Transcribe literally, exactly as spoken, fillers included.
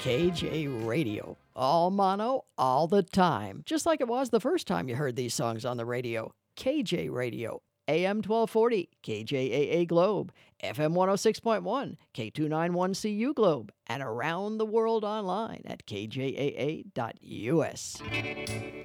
K J Radio. All mono, all the time. Just like it was the first time you heard these songs on the radio. K J Radio. A M twelve forty, K J A A Globe, F M one oh six point one, K two ninety-one C U Globe, and around the world online at K J A A dot U S.